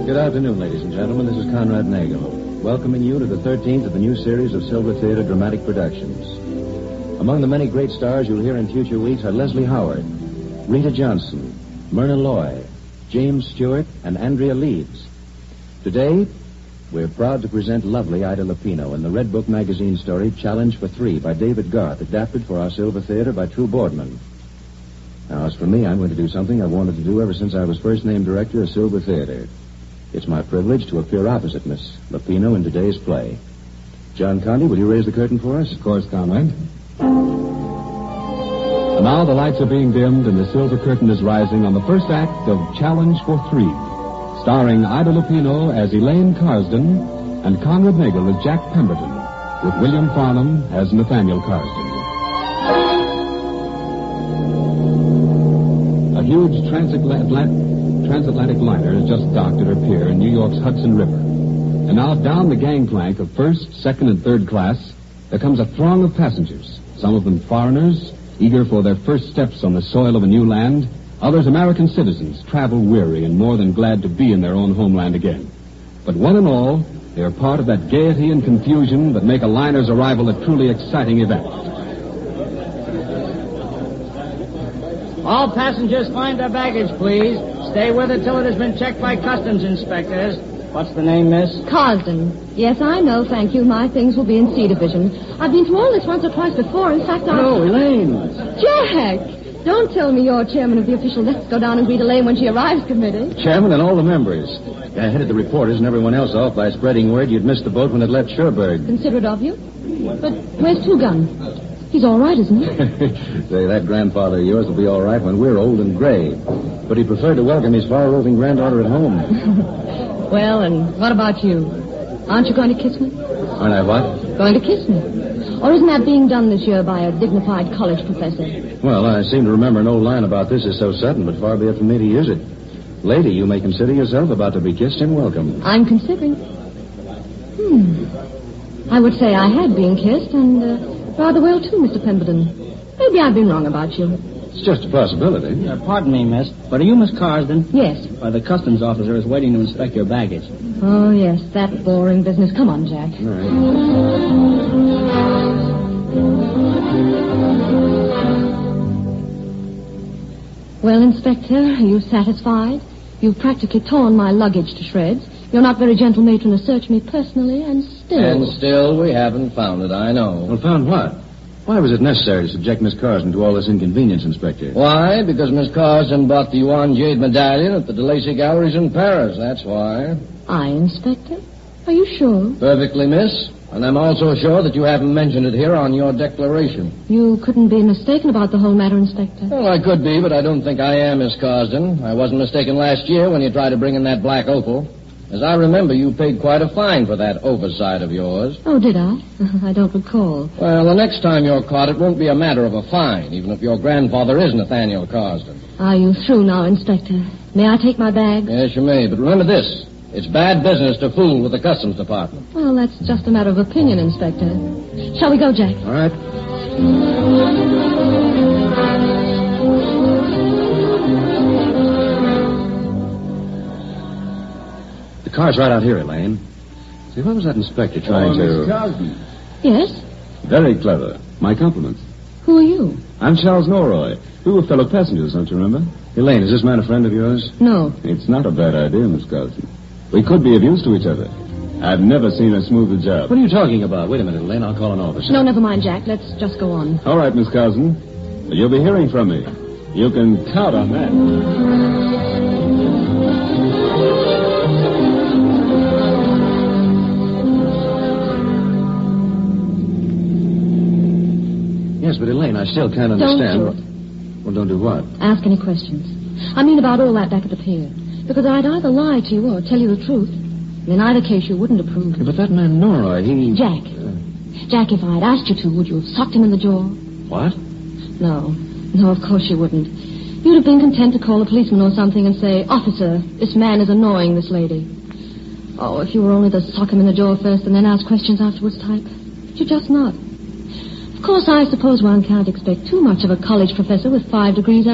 Good afternoon, ladies and gentlemen. This is Conrad Nagel, welcoming you to the 13th of the new series of Silver Theater Dramatic Productions. Among the many great stars you'll hear in future weeks are Leslie Howard, Rita Johnson, Myrna Loy, James Stewart, and Andrea Leeds. Today, we're proud to present lovely Ida Lupino in the Red Book magazine story Challenge for Three by David Garth, adapted for our Silver Theater by True Boardman. Now, as for me, I'm going to do something I've wanted to do ever since I was first named director of Silver Theater. It's my privilege to appear opposite Miss Lupino in today's play. John Conde, will you raise the curtain for us? Of course, Conrad. And now the lights are being dimmed and the silver curtain is rising on the first act of Challenge for Three, starring Ida Lupino as Elaine Carsden and Conrad Nagel as Jack Pemberton, with William Farnham as Nathaniel Carsden. A huge transatlantic liner has just docked at her pier in New York's Hudson River. And now down the gangplank of first, second, and third class, there comes a throng of passengers, some of them foreigners, eager for their first steps on the soil of a new land, others American citizens, travel-weary and more than glad to be in their own homeland again. But one and all, they are part of that gaiety and confusion that make a liner's arrival a truly exciting event. All passengers find their baggage, please. Stay with it till it has been checked by customs inspectors. What's the name, miss? Carsden. Yes, I know, thank you. My things will be in C Division. I've been through all this once or twice before. In fact, Hello, Elaine. Jack! Don't tell me you're chairman of the official Let's Go Down and Greet Elaine when she arrives committee. Chairman and all the members. I headed the reporters and everyone else off by spreading word you'd missed the boat when it left Cherbourg. Considerate of you. But where's Two Gun? He's all right, isn't he? Say, that grandfather of yours will be all right when we're old and gray. But he preferred to welcome his far-roving granddaughter at home. Well, and what about you? Aren't you going to kiss me? Aren't I what? Going to kiss me. Or isn't that being done this year by a dignified college professor? Well, I seem to remember an old line about this is so sudden, but far be it from me to use it. Lady, you may consider yourself about to be kissed and welcomed. I'm considering. I would say I had been kissed, and rather well, too, Mr. Pemberton. Maybe I've been wrong about you. It's just a possibility. Pardon me, miss, but are you Miss Carsden? Yes. Why, the customs officer is waiting to inspect your baggage. Oh, yes, that boring business. Come on, Jack. All right. Well, Inspector, are you satisfied? You've practically torn my luggage to shreds. You're not very gentle matron to search me personally, and still... And still we haven't found it, I know. Well, found what? Why was it necessary to subject Miss Carsden to all this inconvenience, Inspector? Why? Because Miss Carsden bought the Yuan Jade medallion at the DeLacy Galleries in Paris, that's why. I, Inspector? Are you sure? Perfectly, miss. And I'm also sure that you haven't mentioned it here on your declaration. You couldn't be mistaken about the whole matter, Inspector. Well, I could be, but I don't think I am, Miss Carsden. I wasn't mistaken last year when you tried to bring in that black opal. As I remember, you paid quite a fine for that oversight of yours. Oh, did I? I don't recall. Well, the next time you're caught, it won't be a matter of a fine, even if your grandfather is Nathaniel Carsden. Are you through now, Inspector? May I take my bag? Yes, you may, but remember this. It's bad business to fool with the Customs Department. Well, that's just a matter of opinion, Inspector. Shall we go, Jack? All right. The car's right out here, Elaine. See, what was that inspector trying to... Miss Carsden. Yes? Very clever. My compliments. Who are you? I'm Charles Norroy. We were fellow passengers, don't you remember? Elaine, is this man a friend of yours? No. It's not a bad idea, Miss Carsden. We could be of use to each other. I've never seen a smoother job. What are you talking about? Wait a minute, Elaine. I'll call an officer. No, never mind, Jack. Let's just go on. All right, Miss Carsden. You'll be hearing from me. You can count on that. Yes, but Elaine, I still can't understand. Don't do it. Well, don't do what? Ask any questions. I mean about all that back at the pier. Because I'd either lie to you or tell you the truth. And in either case, you wouldn't approve. Yeah, but that man Norroy, he... Jack. Jack, if I'd asked you to, would you have socked him in the jaw? What? No. No, of course you wouldn't. You'd have been content to call a policeman or something and say, Officer, this man is annoying this lady. Oh, if you were only to sock him in the jaw first and then ask questions afterwards type. But you're just not. Of course, I suppose one can't expect too much of a college professor with 5 degrees